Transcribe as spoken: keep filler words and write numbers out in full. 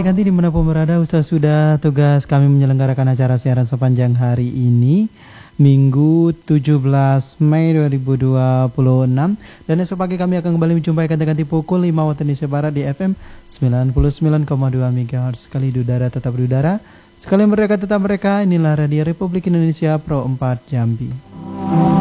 kanti-kanti dimanapun berada, usah sudah tugas kami menyelenggarakan acara siaran sepanjang hari ini, Minggu tujuh belas Mei dua ribu dua puluh enam. Dan esok pagi kami akan kembali menjumpai kanti-kanti pukul lima waktu Indonesia Barat di F M sembilan puluh sembilan koma dua megahertz. Sekali di udara tetap di udara, sekali mereka tetap mereka. Inilah Radio Republik Indonesia Pro empat Jambi.